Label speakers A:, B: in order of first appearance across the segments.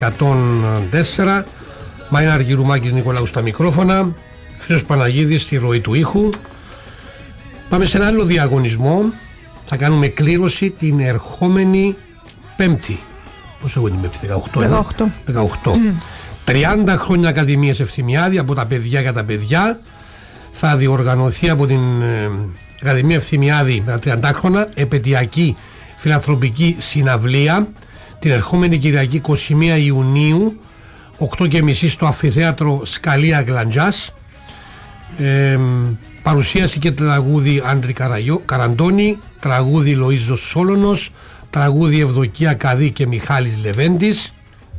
A: 104. Μάινα Αργυρουμάκης Νικολάου στα μικρόφωνα, Χρήστος Παναγίδης στη ροή του ήχου. Πάμε σε ένα άλλο διαγωνισμό. Θα κάνουμε κλήρωση την ερχόμενη Πέμπτη. Πώς έχω την Πέμπτη, 18. 30 χρόνια Ακαδημίας Ευθυμιάδη από τα παιδιά για τα παιδιά. Θα διοργανωθεί από την Ακαδημία Ευθυμιάδη με τα 30 χρόνια επαιτειακή φιλανθρωπική συναυλία την ερχόμενη Κυριακή 21 Ιουνίου 8:30 στο Αμφιθέατρο Σκαλία Γλαντζάς. Παρουσίαση και τραγούδι Άντρη Καραντώνη, τραγούδι Λοΐζος Σόλωνος, τραγούδι Ευδοκία Καδί και Μιχάλης Λεβέντης.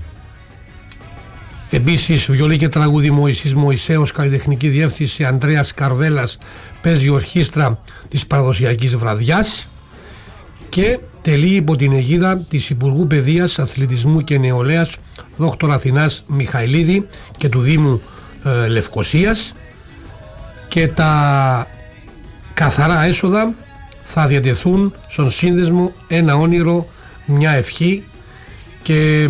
A: Επίσης βιολί και τραγούδι Μωυσής Μωυσέος, καλλιτεχνική διεύθυνση Ανδρέας Καρδέλας, παίζει ορχήστρα της παραδοσιακής βραδιάς. Και τελεί υπό την αιγίδα της Υπουργού Παιδείας, Αθλητισμού και Νεολαίας Δόκτωρ Αθηνάς Μιχαηλίδη και του Δήμου Λευκωσίας, και τα καθαρά έσοδα θα διατεθούν στον σύνδεσμο Ένα Όνειρο Μια Ευχή, και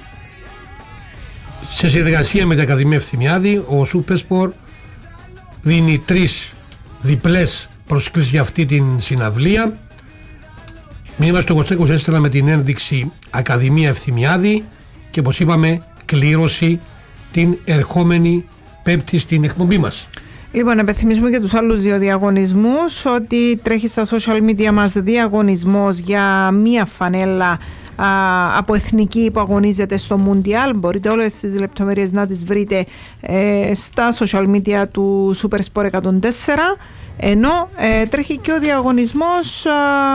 A: σε συνεργασία με την Ακαδημία Ευθυμιάδη ο Σούπεσπορ δίνει 3 διπλές προσκλήσεις για αυτή την συναυλία. Μήνυμα στο 2324 με την ένδειξη Ακαδημία Ευθυμιάδη και, όπως είπαμε, κλήρωση την ερχόμενη Πέμπτη στην εκπομπή μας.
B: Λοιπόν, επενθυμίζουμε και τους άλλους 2 διαγωνισμούς ότι τρέχει στα social media μας διαγωνισμός για μία φανέλα από εθνική που αγωνίζεται στο Μουντιάλ. Μπορείτε όλες τις λεπτομέρειες να τις βρείτε στα social media του Supersport 104. Ενώ τρέχει και ο διαγωνισμός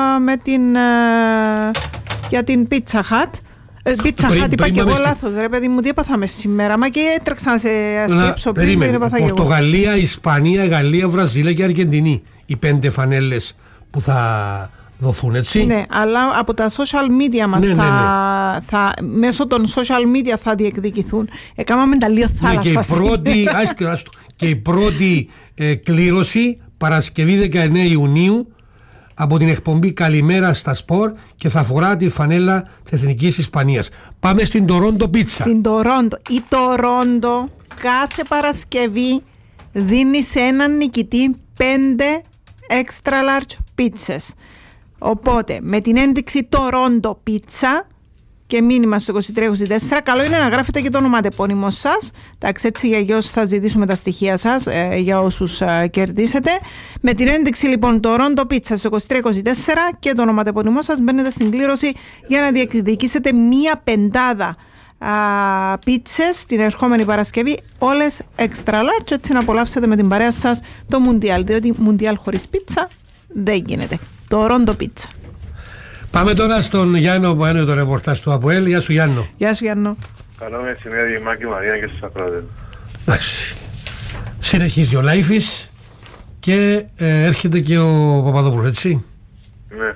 B: για την Pizza Hut. Pizza Hut, είπα και εγώ λάθος, ρε παιδί μου, τι έπαθαμε σήμερα? Μα και έτρεξα να σε αστείψω πριν.
A: Πορτογαλία, Ισπανία, Γαλλία, Βραζίλια και Αργεντινή. Οι 5 φανέλες που θα δοθούν, έτσι. Ναι,
B: αλλά από τα social media μας μέσω των social media θα διεκδικηθούν. Έκαναμε τα λίγο θάλασσα.
A: Και η πρώτη κλήρωση Παρασκευή 19 Ιουνίου από την εκπομπή Καλημέρα στα Σπορ, και θα φορά τη φανέλα της Εθνικής Ισπανίας. Πάμε στην Τορόντο Πίτσα.
B: Στην Τορόντο. Η Τορόντο κάθε Παρασκευή δίνει σε έναν νικητή 5 extra large πίτσες. Οπότε με την ένδειξη Τορόντο Πίτσα και μήνυμα στο 2324, καλό είναι να γράφετε και το ονοματεπώνυμο σας. Εντάξει, έτσι για όσους θα ζητήσουμε τα στοιχεία σας, για όσους κερδίσετε. Με την ένδειξη λοιπόν Τορόντο Πίτσα στο 2324 και το ονοματεπώνυμό σας μπαίνετε στην κλήρωση για να διεκδικήσετε μία 5 πίτσες την ερχόμενη Παρασκευή, όλες extra large, έτσι να απολαύσετε με την παρέα σας το Μουντιάλ, διότι Μουντιάλ χωρίς πίτσα δεν γίνεται. Τορόντο Πίτσα.
A: Πάμε τώρα στον Γιάννο που είναι το ρεπορτάζ του ΑΠΟΕΛ. Γεια σου, Γιάννο.
B: Γεια σου, Γιάννο.
C: Καλό μεσημέρι, Μάκη Μαρία, και στους ακροατές.
A: Εντάξει. Συνεχίζει ο Λάιφης και έρχεται και ο Παπαδόπουλος, έτσι.
C: Ναι.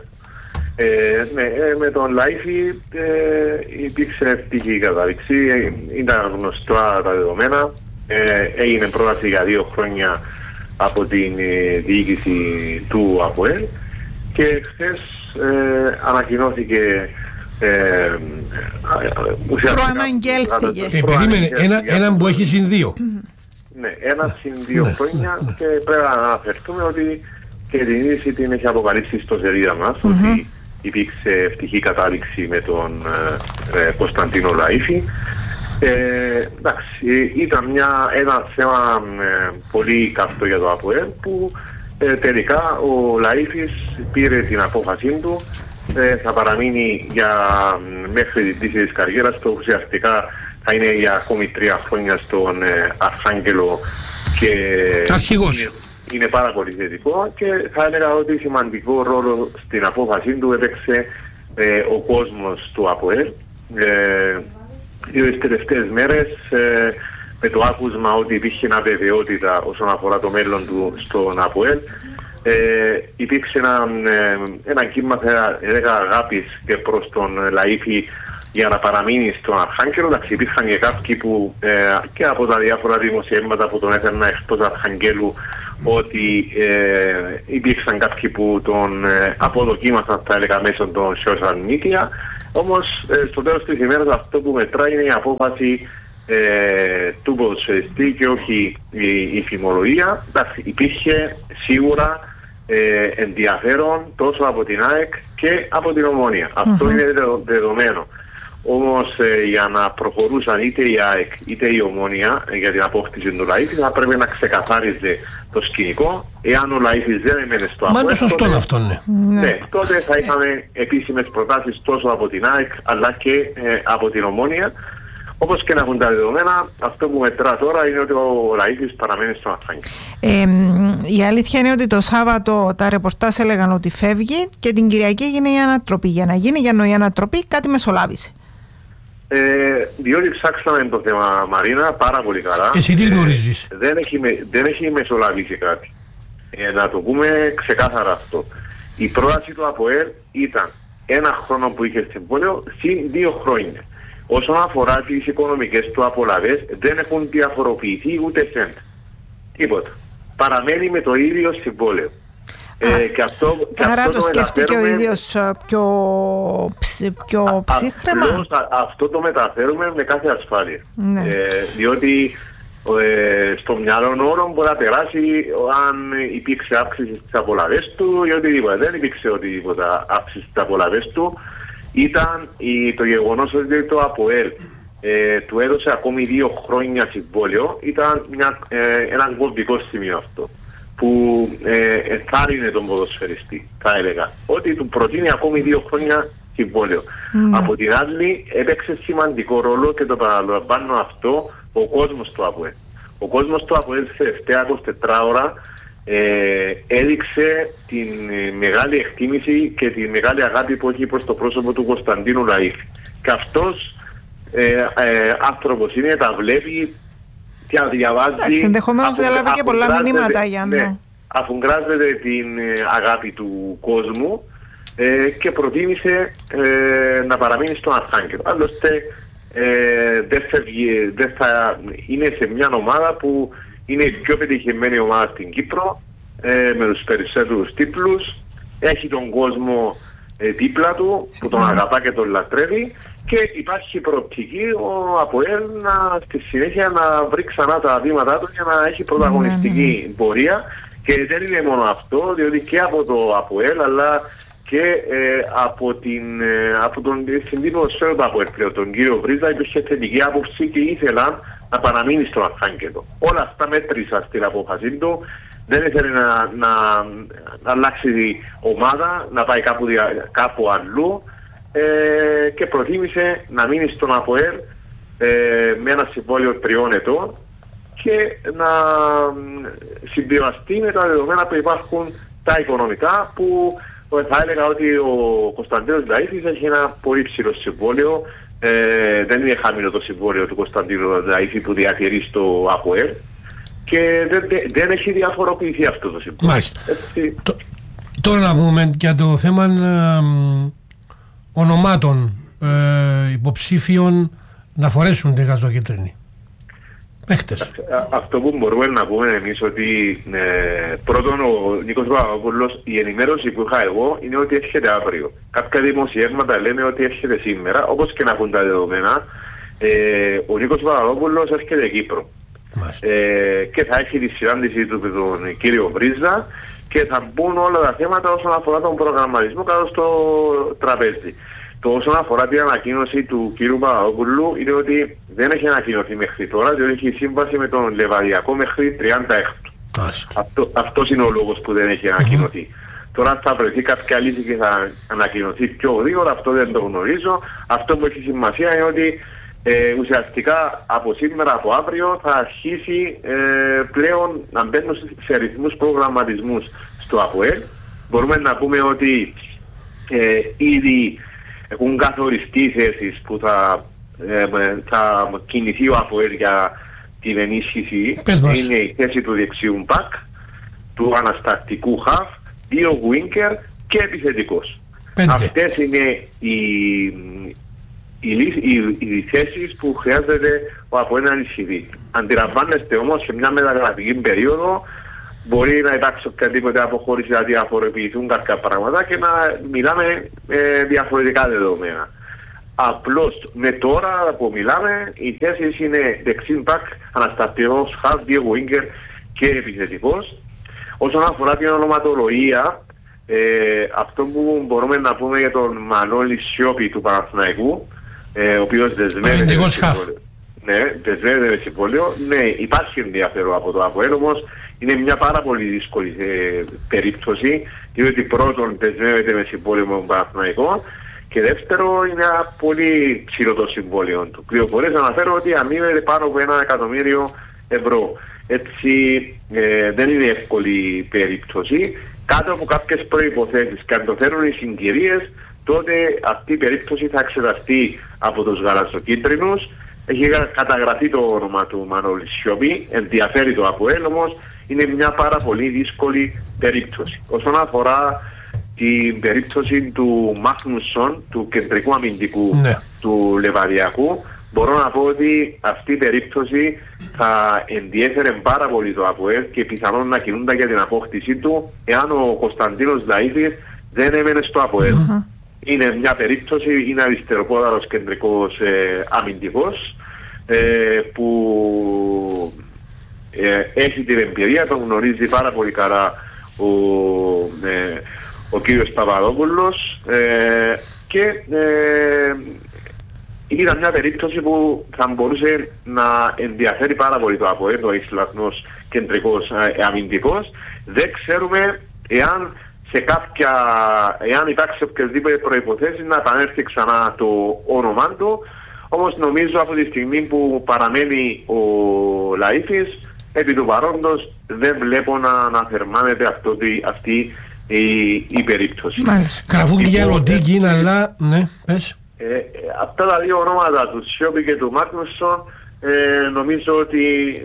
C: Με τον Λάιφη υπήρξε ευτυχή κατάληξη. Ήταν γνωστά τα δεδομένα. Έγινε πρόταση για 2 χρόνια από την διοίκηση του ΑΠΟΕΛ και χθες ανακοινώθηκε
B: προαναγγέλθηκε.
A: Περίμενε, έναν που έχει συν 2.
C: Ναι, 1 συν 2 χρόνια, και πρέπει να αναφερθούμε ότι και την είδηση την έχει αποκαλύψει στο σελίδα μας, ότι υπήρξε ευτυχή κατάληξη με τον Κωνσταντίνο Λαΐφη. Εντάξει, ήταν ένα θέμα πολύ καυτό για το ΑΠΟΕΛ, που τελικά ο Λαΐφης πήρε την απόφασή του, θα παραμείνει μέχρι την πτήση της καριέρας του. Ουσιαστικά θα είναι για ακόμη 3 χρόνια στον Αρχάγγελο και είναι πάρα πολύ θετικό, και θα έλεγα ότι σημαντικό ρόλο στην απόφασή του έπαιξε ο κόσμος του ΑΠΟΕΛ. Τις τελευταίες μέρες, με το άκουσμα ότι υπήρχε αβεβαιότητα όσον αφορά το μέλλον του στον ΑΠΟΕΛ, υπήρξε ένα κύμα, θα έλεγα, αγάπης και προς τον Λαΐφη για να παραμείνει στον Αρχάγγελο. Εντάξει, υπήρχαν και κάποιοι που και από τα διάφορα δημοσιεύματα που τον έφερνα εκτός Αρχαγγέλου, ότι υπήρξαν κάποιοι που τον αποδοκίμασαν, θα έλεγα, μέσω των social media. Όμως στο τέλος της ημέρας αυτό που μετράει είναι η απόφαση του ποδοσφαιριστή και όχι η φημολογία. Υπήρχε σίγουρα ενδιαφέρον τόσο από την ΑΕΚ και από την Ομόνοια. Αυτό είναι δεδομένο. Όμως για να προχωρούσαν είτε η ΑΕΚ είτε η Ομόνοια για την απόκτηση του Λαΐφη θα πρέπει να ξεκαθάριζε το σκηνικό. Εάν ο Λαΐφης δεν έμενε στο ΑΠΟΕΛ,
A: είναι σωστό αυτό,
C: ναι, τότε θα είχαμε επίσημες προτάσεις τόσο από την ΑΕΚ αλλά και από την Ομόνοια. Όπως και να έχουν τα δεδομένα, αυτό που μετρά τώρα είναι ότι ο Λαΐφης παραμένει στο Αθάνικο.
B: Η αλήθεια είναι ότι το Σάββατο τα ρεπορτάζ έλεγαν ότι φεύγει και την Κυριακή έγινε η ανατροπή. Για να γίνει η ανατροπή κάτι μεσολάβησε.
C: Διότι ψάξαμε το θέμα, Μαρίνα, πάρα πολύ καλά.
A: Εσύ τι γνωρίζεις?
C: Δεν έχει μεσολαβήσει κάτι. Να το πούμε ξεκάθαρα αυτό. Η πρόταση του ΑΠΟΕΛ ήταν 1 χρόνο που είχε συμβόλαιο συν 2 χρόνια. Όσον αφορά τις οικονομικές του απολαβές, δεν έχουν διαφοροποιηθεί ούτε σέντ. Τίποτα. Παραμένει με το ίδιο συμβόλαιο.
B: Άρα το σκέφτηκε ο ίδιος πιο ψύχρεμα.
C: Αυτό το μεταφέρουμε με κάθε ασφάλεια. Ναι. Διότι στο μυαλό όλων μπορεί να περάσει αν υπήρξε αύξηση στις απολαβές του ή οτιδήποτε. Δεν υπήρξε οτιδήποτε αύξηση στις απολαβές του. Ήταν το γεγονός ότι το ΑΠΟΕΛ του έδωσε ακόμη 2 χρόνια συμβόλαιο. Ήταν ένα κομβικό σημείο αυτό που ενθάρρυνε τον ποδοσφαιριστή, θα έλεγα, ότι του προτείνει ακόμη 2 χρόνια συμβόλαιο. Από την άλλη έπαιξε σημαντικό ρόλο και το παραλαμβάνω αυτό ο κόσμος του ΑΠΟΕΛ. Ο κόσμος του ΑΠΟΕΛ σε τελευταία 24 ώρα έδειξε την μεγάλη εκτίμηση και τη μεγάλη αγάπη που έχει προς το πρόσωπο του Κωνσταντίνου Λαΐφη. Και αυτός άνθρωπος είναι, τα βλέπει και διαβάζει.
B: Ενδεχομένως διαλάβει και πολλά μηνύματα για να...
C: Ναι, αφουγκράζεται την αγάπη του κόσμου και προτίμησε να παραμείνει στον Αρχάγγελο. Άλλωστε δεν θα είναι σε μια ομάδα που είναι η πιο πετυχημένη ομάδα στην Κύπρο, με τους περισσότερους τίτλους, έχει τον κόσμο δίπλα του που τον αγαπά και τον λατρεύει και υπάρχει προοπτική ο ΑΠΟΕΛ στη συνέχεια να βρει ξανά τα βήματά του για να έχει πρωταγωνιστική πορεία. Και δεν είναι μόνο αυτό, διότι και από το ΑΠΟΕΛ αλλά και από τον διευθυντή ποδοσφαίρου του ΑΠΟΕΛ πλέον, τον κύριο Βρίζα, υπήρχε θετική άποψη και ήθελαν να παραμείνει στον Αρχάγγελο. Όλα αυτά μέτρησαν στην απόφαση του. Δεν ήθελε να αλλάξει ομάδα, να πάει κάπου αλλού και προτίμησε να μείνει στον ΑΠΟΕΛ με ένα συμβόλαιο 3 ετών και να συμπιβαστεί με τα δεδομένα που υπάρχουν τα οικονομικά, που θα έλεγα ότι ο Κωνσταντίνος Λαΐφης έχει ένα πολύ ψηλό συμβόλαιο. Δεν είναι χαμηλό το συμβόλαιο του Κωνσταντίνου Λαΐφη που διατηρεί στο ΑΠΟΕΛ και δεν έχει διαφοροποιηθεί αυτό το συμβόλαιο.
A: Μάλιστα. Τώρα να πούμε για το θέμα ονομάτων υποψήφιων να φορέσουν τη γαζοκίτρινη.
C: Αυτό που μπορούμε να πούμε εμείς ότι πρώτον ο Νίκος Παπαδόπουλος, η ενημέρωση που είχα εγώ είναι ότι έρχεται αύριο. Κάποια δημοσιεύματα λένε ότι έρχεται σήμερα, όπως και να έχουν τα δεδομένα. Ο Νίκος Παπαδόπουλος έρχεται Κύπρο και θα έχει τη συνάντηση του με τον κύριο Βρίζα και θα μπουν όλα τα θέματα όσον αφορά τον προγραμματισμό κάτω στο τραπέζι. Το όσον αφορά την ανακοίνωση του κ. Παπαδόπουλου είναι ότι δεν έχει ανακοινωθεί μέχρι τώρα, διότι έχει σύμβαση με τον Λεβαδιακό μέχρι 36. Αυτός είναι ο λόγος που δεν έχει ανακοινωθεί. Τώρα θα βρεθεί κάποια λύση και θα ανακοινωθεί πιο γρήγορα, αυτό δεν το γνωρίζω. Αυτό που έχει σημασία είναι ότι ουσιαστικά από σήμερα, από αύριο θα αρχίσει πλέον να μπαίνουν σε ρυθμούς προγραμματισμούς στο ΑΠΟΕΛ. Μπορούμε να πούμε ότι ήδη έχουν καθοριστεί θέσεις που θα κινηθεί ο ΑΠΟΕΛ για την ενίσχυση. Είναι η θέση του δεξιού μπακ, του αναστατικού χαφ, 2 γουίνκερ και επιθετικός. Αυτές είναι οι θέσεις που χρειάζεται ο ΑΠΟΕΛ να ενισχυθεί. Αντιλαμβάνεστε όμως σε μια μεταγραφική περίοδο μπορεί να υπάρξει οποιαδήποτε αποχώρηση, να διαφοροποιηθούν κάποια πράγματα και να μιλάμε διαφορετικά δεδομένα. Απλώς με τώρα που μιλάμε οι θέσεις είναι δεξίν μπακ, αναστατικός, half, δύο winger και επιθετικός. Όσον αφορά την ονοματολογία, αυτό που μπορούμε να πούμε για τον Μανώλη Σιώπη του Παναθηναϊκού, ο οποίος δεσμεύεται με συμβόλαιο. Ναι, δεσμεύεται με συμβόλαιο. Ναι, υπάρχει ενδιαφέρον από το ΑΠΟΕΛ, όμως είναι μια πάρα πολύ δύσκολη περίπτωση, διότι πρώτον δεσμεύεται με συμβόλαιο με τον Παναθηναϊκό και δεύτερο είναι ένα πολύ ψηλό το συμβόλαιο του. Πληροφορίες αναφέρω ότι αμείβεται πάνω από 1 εκατομμύριο ευρώ. Έτσι δεν είναι εύκολη περίπτωση. Κάτω από κάποιες προϋποθέσεις και αν το θέλουν οι συγκυρίες, τότε αυτή η περίπτωση θα εξεταστεί από τους γαλαζοκίτρινους. Έχει καταγραφεί το όνομα του Μανώλη Σιώπη, ενδιαφέρει το ΑΠΟΕΛ, όμως είναι μια πάρα πολύ δύσκολη περίπτωση. Όσον αφορά την περίπτωση του Μάγνουσον, του κεντρικού αμυντικού του Λεβαδιακού, μπορώ να πω ότι αυτή η περίπτωση θα ενδιέφερε πάρα πολύ το ΑΠΟΕΛ και πιθανόν να κινούνται για την απόκτησή του εάν ο Κωνσταντίνος Λαΐδης δεν έμενε στο ΑΠΟΕΛ. Είναι μια περίπτωση, είναι αριστεροπόδαρος κεντρικός αμυντικός που έχει την εμπειρία, τον γνωρίζει πάρα πολύ καλά ο κύριος Παπαδόπουλος και ήταν μια περίπτωση που θα μπορούσε να ενδιαφέρει πάρα πολύ το ΑΠΟΕΛ, ο Ισλανδός κεντρικός αμυντικός. Δεν ξέρουμε εάν εάν υπάρξει οποιασδήποτε προϋποθέσεις να επανέλθει ξανά το όνομά του, όμως νομίζω από τη στιγμή που παραμένει ο Λαΐφης, επί του παρόντος δεν βλέπω να θερμάνεται αυτή η περίπτωση.
A: Γραφούν και για Λοντίκιν, αλλά ναι, πες.
C: Αυτά τα δύο ονόματα του Σιώπη και του Μάγνουσον νομίζω ότι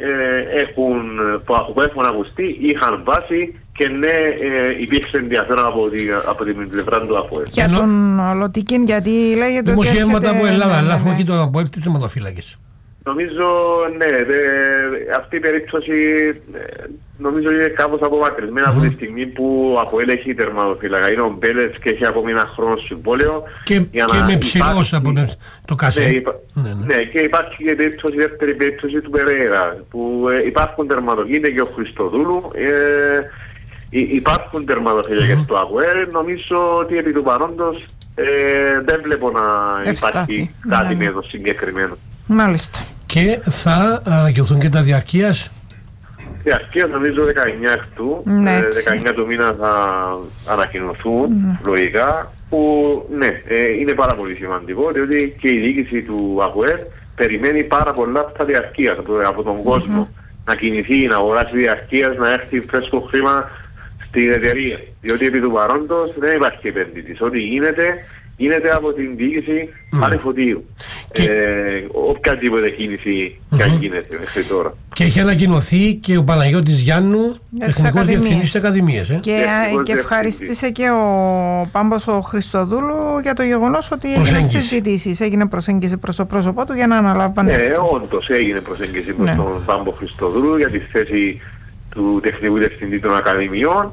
C: έχουν ακουστεί, είχαν βάση και ναι, υπήρξε ενδιαφέρον από την πλευρά του ΑΠΟΕΛ.
B: Για τον Λοντίκιν, γιατί λέγεται ότι
A: δημοσιεύματα από Ελλάδα, αλλά όχι το ΑΠΟΕΛ, τι θεματοφύλακες.
C: Νομίζω, ναι, αυτή η περίπτωση νομίζω είναι κάπως απομακρυσμένα από τη στιγμή που ο ΑΠΟΕΛ έχει τερματοφύλακα. Είναι ο Μπέλετς και έχει ακόμη ένα χρόνο συμβόλαιο.
A: Και με ψηλός από το κασέ.
C: Ναι, και υπάρχει και η δεύτερη περίπτωση του Περέιρα, που υπάρχουν τερματοφύλακες και ο Χριστοδούλου. Υπάρχουν τερματοφύλακες στο ΑΠΟΕΛ. Νομίζω ότι επί του παρόντος δεν βλέπω να υπάρχει κάτι με το συγκεκριμένο.
B: Μάλιστα.
A: Και θα ανακοινωθούν και τα διαρκείας.
C: Διαρκείας νομίζω 19 αυτού, 19 του μήνα θα ανακοινωθούν λογικά, που ναι, είναι πάρα πολύ σημαντικό, διότι και η διοίκηση του ΑΠΟΕΛ περιμένει πάρα πολλά από τα διαρκείας από τον κόσμο. Να κινηθεί, να αγοράσει διαρκείας, να έρθει φρέσκο χρήμα στην εταιρεία. Διότι επί του παρόντος δεν υπάρχει επένδυτης. Ό,τι γίνεται από την διοίκηση Πανεφωτίου. Οποιαδήποτε κίνηση και αν γίνεται μέχρι τώρα.
A: Και έχει ανακοινωθεί και ο Παναγιώτης Γιάννου, τεχνικός διευθυντής της Ακαδημίας.
B: Και ευχαριστήσε και ο Πάμπος ο Χριστοδούλου για το γεγονός ότι έγιναν συζητήσεις. Έγινε προσέγγιση προς το πρόσωπό του για να αναλαμβάνει.
C: Όντως έγινε προσέγγιση προς τον Πάμπο Χριστοδούλου για τη θέση του τεχνικού διευθυντή των Ακαδημιών.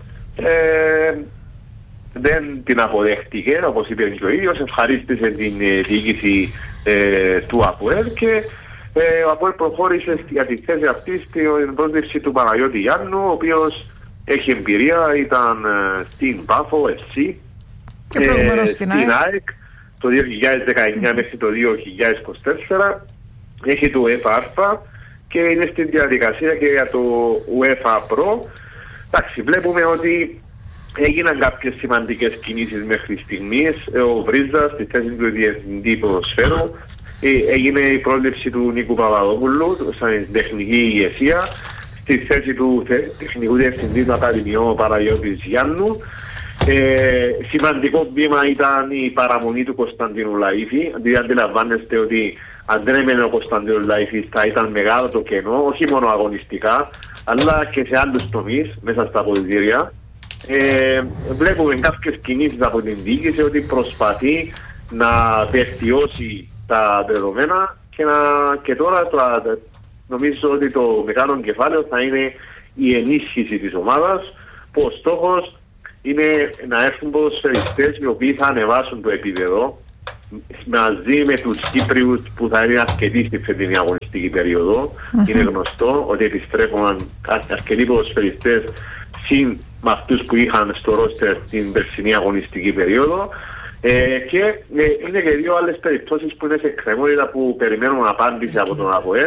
C: Δεν την αποδέχτηκε, όπως είπε και ο ίδιος, ευχαρίστησε την διοίκηση του ΑΠΟΕΛ και ο ΑΠΟΕΛ προχώρησε για τη θέση αυτή στην πρόσληψη του Παναγιώτη Γιάννου, ο οποίος έχει εμπειρία, ήταν στην Πάφο, FC
B: και στην ΑΕΚ
C: το 2019 μέχρι το 2024, έχει το UEFA και είναι στην διαδικασία και για το UEFA Pro. Εντάξει, βλέπουμε ότι έγιναν κάποιες σημαντικές κινήσεις μέχρι στιγμής. Ο Βρίζας στη θέση του διευθυντή ποδοσφαίρου, έγινε η πρόληψη του Νίκου Παπαδόπουλου στην τεχνική ηγεσία, στη θέση του τεχνικού διευθυντή του Ακαδημιού Παναγιώτης Γιάννου. Σημαντικό βήμα ήταν η παραμονή του Κωνσταντίνου Λαΐφη, δηλαδή αντιλαμβάνεστε ότι αν δεν έμενε ο Κωνσταντίνος Λαΐφης θα ήταν μεγάλο το κενό, όχι μόνο αγωνιστικά αλλά και σε άλλους τομείς μέσα στα αποδυτήρια. Βλέπουμε κάποιες κινήσεις από την διοίκηση ότι προσπαθεί να βελτιώσει τα δεδομένα και τώρα νομίζω ότι το μεγάλο κεφάλαιο θα είναι η ενίσχυση της ομάδας, που ο στόχος είναι να έρθουν ποδοσφαιριστές οι οποίοι θα ανεβάσουν το επίπεδο, μαζί με τους Κύπριους που θα είναι αρκετοί στη φετινή αγωνιστική περίοδο. Είναι γνωστό ότι επιστρέφουν αρκετοί ποδοσφαιριστές συν με αυτούς που είχαν στο ρόστερ την περσινή αγωνιστική περίοδο. Και είναι και δύο άλλες περιπτώσεις που είναι σε εκκρεμότητα που περιμένουν απάντηση από τον ΑΠΟΕΡ.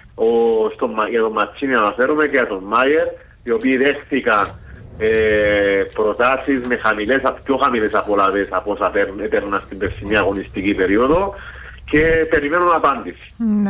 C: Για τον Ματσίνη αναφέρομαι και για τον Μάιερ, οι οποίοι δέχτηκαν προτάσεις με πιο χαμηλές απολαβές από όσα έπαιρναν στην περσινή αγωνιστική περίοδο και περιμένουν απάντηση. Ναι.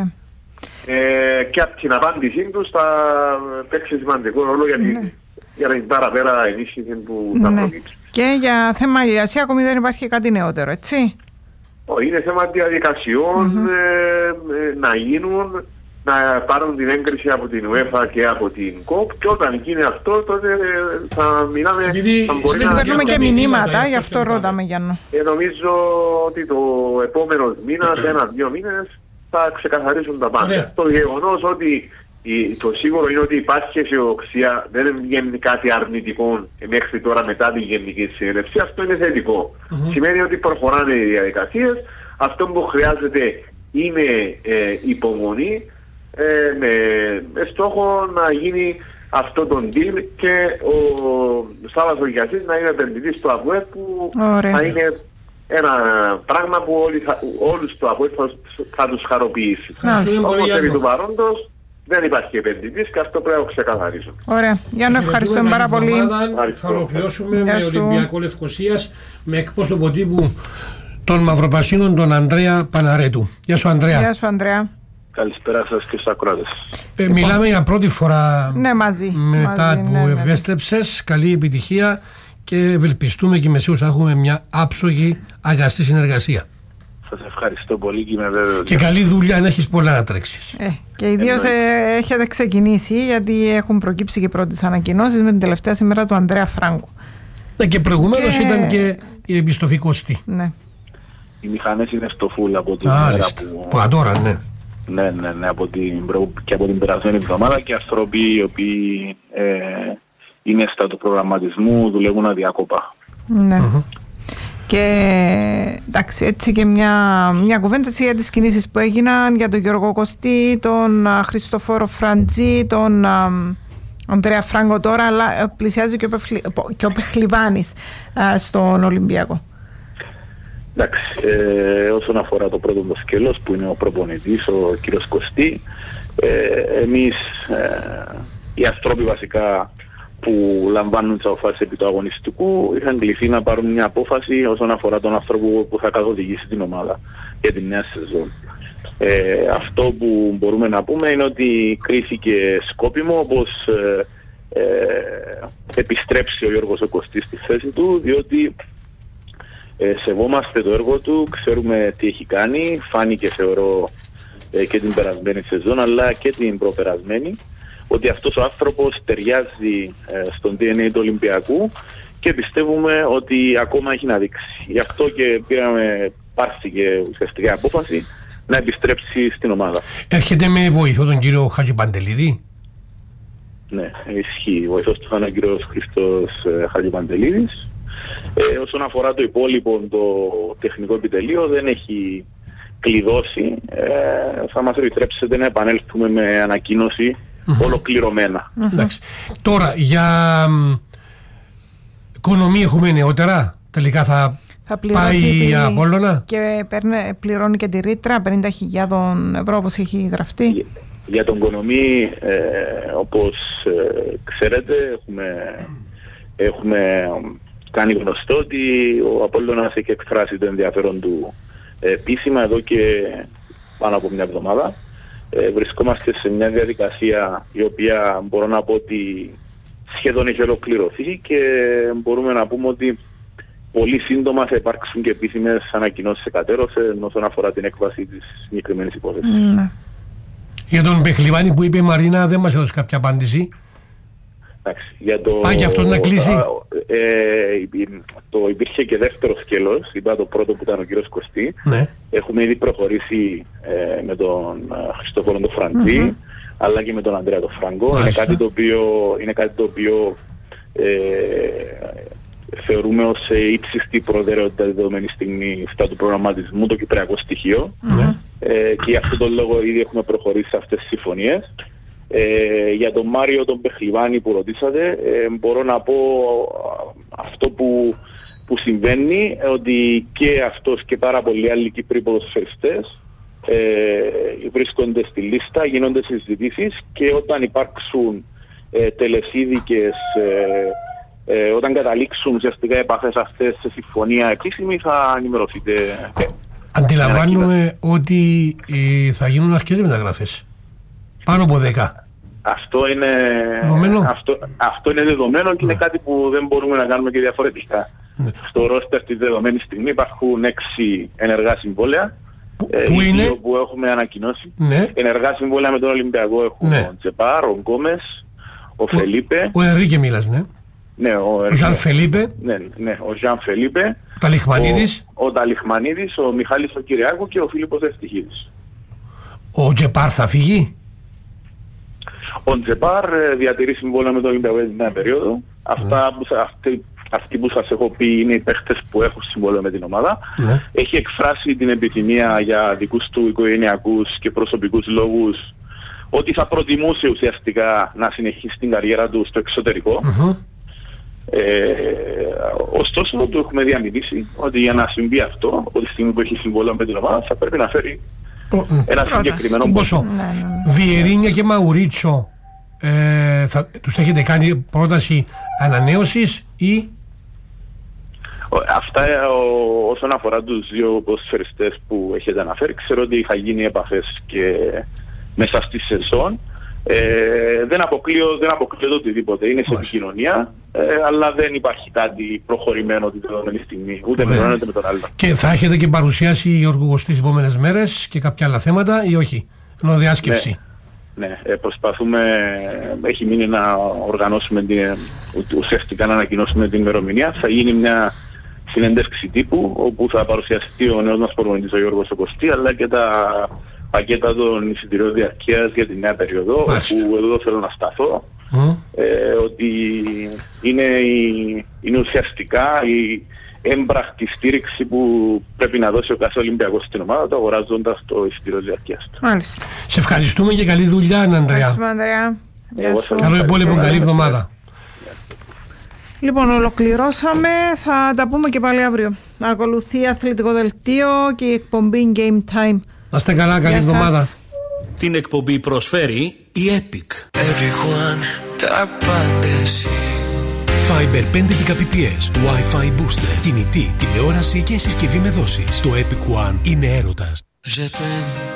C: Και από την απάντησή τους θα παίξει σημαντικό ρόλο για την παραπέρα ενίσχυση που θα προκύψει.
B: Και για θέμα υλιασία ακόμη δεν υπάρχει κάτι νεότερο, έτσι?
C: Είναι θέμα διαδικασιών να γίνουν, να πάρουν την έγκριση από την UEFA και από την ΚΟΠ, και όταν γίνει αυτό τότε θα μιλάμε.
B: Θα παίρνουμε και μηνύματα, γι' αυτό ρώταμε, Γιάννο.
C: Νομίζω ότι το επόμενο μήνα, σε 1-2 μήνες, θα ξεκαθαρίσουν τα πάντα. Το γεγονός ότι το σίγουρο είναι ότι υπάρχει αισιοδοξία, δεν βγαίνει κάτι αρνητικό μέχρι τώρα μετά τη Γενική Συνέλευση. Αυτό είναι θετικό. Σημαίνει ότι προχωράνε οι διαδικασίες. Αυτό που χρειάζεται είναι υπομονή, με στόχο να γίνει αυτό το deal και ο Σάββας ο Γιασής να είναι επενδυτής του ΑΠΟΕΡ, που θα είναι ένα πράγμα που όλους του ΑΠΟΕΡ θα τους χαροποιήσει. Όμως επί του παρόντος δεν υπάρχει επενδυτής και αυτό πρέπει να ξεκαθαρίσω.
B: Ωραία. Γιάννη, ευχαριστούμε πάρα πολύ.
A: Θα ολοκληρώσουμε με Ολυμπιακό Λευκωσίας με εκπρόσωπο τύπου των Μαυροπασίνων, τον Ανδρέα Παναρέτου. Γεια σου, Ανδρέα.
B: Γεια σου, Ανδρέα.
D: Καλησπέρα σας και στους ακροατές.
A: Μιλάμε για πρώτη φορά
B: μαζί.
A: Μετά που επέστρεψες. Καλή επιτυχία και ευελπιστούμε και με σίγουρος θα έχουμε μια άψογη αγαστή συνεργασία.
D: Σας ευχαριστώ πολύ και είμαι βέβαιος.
A: Και καλή δουλειά, αν έχεις πολλά να τρέξεις.
B: Και ιδίως έχετε ξεκινήσει, γιατί έχουν προκύψει και πρώτες ανακοινώσεις με την τελευταία σήμερα του Ανδρέα Φράγκου.
A: Και προηγουμένως ήταν και η εμπιστοφικοστή.
B: Ναι.
D: Οι μηχανές είναι στο φουλ από την μέρα
A: που τώρα, ναι.
D: Ναι, και από την περασμένη εβδομάδα, και άνθρωποι οι οποίοι είναι στα του προγραμματισμού δουλεύουν αδιάκοπα.
B: Ναι. Και εντάξει, έτσι και μια κουβέντα για τις κινήσεις που έγιναν για τον Γιώργο Κωστή, τον Χριστοφόρο Φραντζή, τον Ανδρέα Φράγκο τώρα, αλλά πλησιάζει και ο Πεχλιβάνης στον Ολυμπιακό.
D: Εντάξει, όσον αφορά το πρώτο σκέλος που είναι ο προπονητής, ο κύριος Κωστή, εμείς οι αστρόποι βασικά που λαμβάνουν τις αποφάσεις επί του αγωνιστικού είχαν κληθεί να πάρουν μια απόφαση όσον αφορά τον άνθρωπο που θα καθοδηγήσει την ομάδα για την νέα σεζόν. Αυτό που μπορούμε να πούμε είναι ότι κρίθηκε σκόπιμο όπως επιστρέψει ο Γιώργος ο Κωστής στη θέση του, διότι σεβόμαστε το έργο του, ξέρουμε τι έχει κάνει, φάνηκε θεωρώ και την περασμένη σεζόν αλλά και την προπερασμένη, ότι αυτός ο άνθρωπος ταιριάζει στον DNA του Ολυμπιακού και πιστεύουμε ότι ακόμα έχει να δείξει. Γι' αυτό και πάρθηκε ουσιαστικά απόφαση να επιστρέψει στην ομάδα.
A: Έρχεται με βοηθό τον κύριο Χατζηπαντελίδη.
D: Ναι, ισχύει. Βοηθός του θα είναι ο κύριος Χρήστος Χατζηπαντελίδης. Όσον αφορά το υπόλοιπο, το τεχνικό επιτελείο δεν έχει κλειδώσει. Θα μας επιτρέψετε να επανέλθουμε με ανακοίνωση ολοκληρωμένα.
A: Εντάξει. Τώρα, για οικονομία έχουμε νεότερα. Τελικά θα πάει η Απόλλωνα.
B: Και πληρώνει και τη ρήτρα 50.000 ευρώ όπως έχει γραφτεί.
D: Για τον Κονομή, όπως ξέρετε, έχουμε κάνει γνωστό ότι ο Απόλλωνας έχει εκφράσει το ενδιαφέρον του επίσημα εδώ και πάνω από μια εβδομάδα. Βρισκόμαστε σε μια διαδικασία η οποία μπορώ να πω ότι σχεδόν έχει ολοκληρωθεί και μπορούμε να πούμε ότι πολύ σύντομα θα υπάρξουν και επίσημες ανακοινώσεις εκατέρωθεν όσον αφορά την έκβαση της συγκεκριμένης υπόθεσης.
A: Για τον Πεχλιβάνη που είπε η Μαρίνα δεν μας έδωσε κάποια απάντηση. Πάει αυτό να κλείσει.
D: Υπήρχε και δεύτερο σκέλος, είπα το πρώτο που ήταν ο κύριος Κωστή. Ναι. Έχουμε ήδη προχωρήσει με τον Χριστόφορο τον Φραντζή, αλλά και με τον Ανδρέα τον Φράγκο. Είναι κάτι το οποίο θεωρούμε ως ύψιστη προτεραιότητα δεδομένη στιγμή στα του προγραμματισμού το κυπριακό στοιχείο. Και γι' αυτόν τον λόγο ήδη έχουμε προχωρήσει σε αυτές τις συμφωνίες. Για τον Μάριο τον Πεχλιβάνη που ρωτήσατε, μπορώ να πω αυτό που συμβαίνει, ότι και αυτός και πάρα πολλοί άλλοι Κύπροι ποδοσφαιριστές βρίσκονται στη λίστα, γίνονται συζητήσεις και όταν υπάρξουν τελεσίδικες, όταν καταλήξουν ουσιαστικά επαφές αυτές σε συμφωνία επίσημη, θα ενημερωθείτε.
A: Αντιλαμβάνομαι ότι θα γίνουν αρκετές μεταγραφές. Πάνω από 10.
D: Αυτό είναι δεδομένο και είναι κάτι που δεν μπορούμε να κάνουμε και διαφορετικά. Στο ρόστερ τη δεδομένη στιγμή υπάρχουν 6 ενεργά συμβόλαια.
A: Πού είναι?
D: Που έχουμε ανακοινώσει. Ενεργά συμβόλαια με τον Ολυμπιακό έχουμε ο Τζεπάρ, ο Γκόμες, ο Φελίπε.
A: Ο Ενρίκε μίλας,
D: ναι, ο
A: Ζαν Φελίπε.
D: Ναι, ο Ζαν Φελίπε.
A: Ο Ταλιχμανίδης.
D: Ο Ταλιχμανίδης, ο Μιχάλης ο Κυριάκου και ο Φίλιππος Ευτυχίδης. Ο
A: Τζεπάρ θα φύγει?
D: Ο Τζεπάρ διατηρεί συμβόλαιο με τον Ολυμπιακό την νέα περίοδο. Αυτοί που σας έχω πει είναι οι παίχτες που έχουν συμβόλαιο με την ομάδα. Έχει εκφράσει την επιθυμία για δικούς του οικογενειακούς και προσωπικούς λόγους ότι θα προτιμούσε ουσιαστικά να συνεχίσει την καριέρα του στο εξωτερικό. Ωστόσο του έχουμε διαμηνήσει ότι για να συμβεί αυτό, από τη στιγμή που έχει συμβόλαιο με την ομάδα, θα πρέπει να φέρει ένα συγκεκριμένο ποσό.
A: Βιερίνια και Μαουρίτσο, τους έχετε κάνει πρόταση ανανέωσης ή?
D: Αυτά όσον αφορά τους δύο ποδοσφαιριστές που έχετε αναφέρει, ξέρω ότι είχα γίνει επαφές και μέσα στη σεζόν. Δεν αποκλείω το οτιδήποτε, είναι σε επικοινωνία, αλλά δεν υπάρχει κάτι προχωρημένο την δεδομένη στιγμή, ούτε με τον ένα ούτε με τον άλλο.
A: Και θα έχετε και παρουσιάσει Γιώργο Κωστή τις επόμενες μέρες και κάποια άλλα θέματα ή όχι? Διάσκεψη.
D: Ναι, προσπαθούμε, έχει μείνει να οργανώσουμε ουσιαστικά να ανακοινώσουμε την ημερομηνία. Θα γίνει μια συνέντευξη τύπου όπου θα παρουσιαστεί ο νέος μας προπονητής ο Γιώργος Κωστή, αλλά και τα πακέτα των εισιτηρίων διαρκείας για την νέα περίοδο, όπου εδώ θέλω να σταθώ, ότι είναι ουσιαστικά η έμπρακτη στήριξη που πρέπει να δώσει ο κάθε Ολυμπιακός στην ομάδα, το αγοράζοντας το εισιτήριο διαρκείας του.
B: Μάλιστα.
A: Σε ευχαριστούμε και καλή δουλειά, Ανδρέα. Καλό υπόλοιπο, καλή εβδομάδα.
B: Λοιπόν, ολοκληρώσαμε. Θα τα πούμε και πάλι αύριο. Ακολουθεί αθλητικό δελτίο και η εκπομπή Game Time.
A: Να είστε καλά, καλή εβδομάδα.
E: Την εκπομπή προσφέρει η Epic.
F: Fiber 5 Gbps, Wi-Fi booster, κινητή, τηλεόραση και συσκευή με δόσεις. Το Epic One είναι έρωτας.